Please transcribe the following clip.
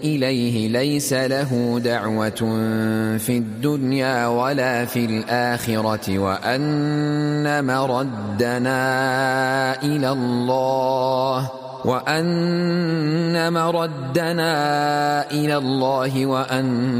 إليه ليس له دعوة في الدنيا ولا في الآخرة وأن مردنا إلى الله وأن